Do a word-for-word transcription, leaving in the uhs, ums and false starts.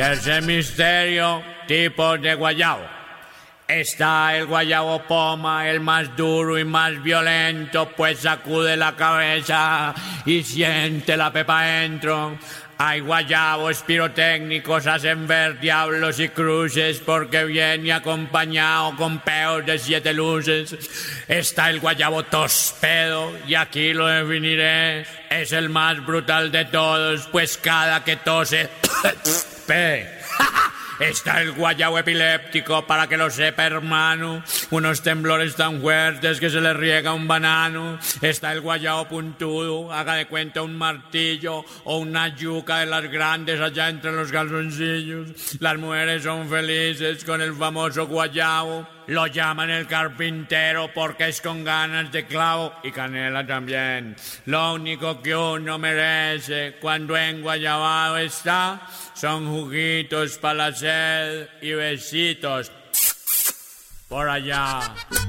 Tercer misterio, tipos de guayabo. Está el guayabo poma, el más duro y más violento, pues sacude la cabeza y siente la pepa dentro. Hay guayabos pirotécnicos, hacen ver diablos y cruces porque viene acompañado con peos de siete luces. Está el guayabo tospedo, y aquí lo definiré. Es el más brutal de todos, pues cada que tose... pe. Está el guayabo epiléptico, para que lo sepa, hermano. Unos temblores tan fuertes que se le riega un banano. Está el guayabo puntudo, haga de cuenta un martillo o una yuca de las grandes allá entre los calzoncillos. Las mujeres son felices con el famoso guayabo. Lo llaman el carpintero porque es con ganas de clavo y canela también. Lo único que uno merece cuando enguayabado está son juguitos para la sed y besitos por allá.